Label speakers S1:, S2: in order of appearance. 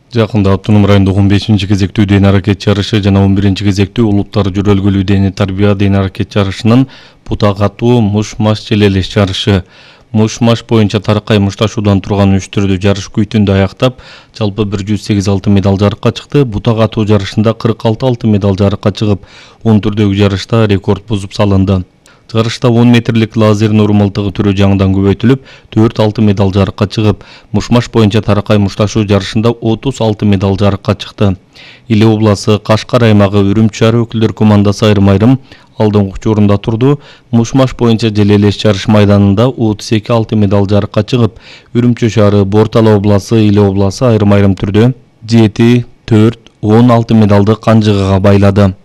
S1: Жакында автоном райондо 15-кезектүү ден аракет жарышы жана 11-кезектүү улуттар жүрөлгүлүү дени тарбия ден аракет жарышынын бута катуу муш-маш желелеш жарышы. Муш-маш боюнча таракай мушташуудан турган 3 түрдүү жарыш күйтүндө аяктап, жалпы 108 алтын медаль жарыкка чыкты. Бута катуу жарышында 46 алтын медаль жарыкка чыгып, 10 түрдөгү жарышта рекорд бузуп салынды. Жарышта 10 метрлик лазер нормалдыгы түрү жаңыдан көбөйтүлүп, 4 алтын медаль жарыкка чыгып, муш-маш боюнча таракай мушташуу жарышында 30 алтын медаль жарыкка чыкты. Иле обласы, Кашкар аймагы, Үрүмчү шаары өкүлдөр командасы айрым-айрым алдыңкы учурунда турду. Муш-маш боюнча желелеш жарыш майданында 32 алтын медаль жарыкка чыгып, Үрүмчү шаары, Бортала обласы, Иле обласы айрым-айрым түрдө 7, 4, 10 алтын медалды канжыгага байлады.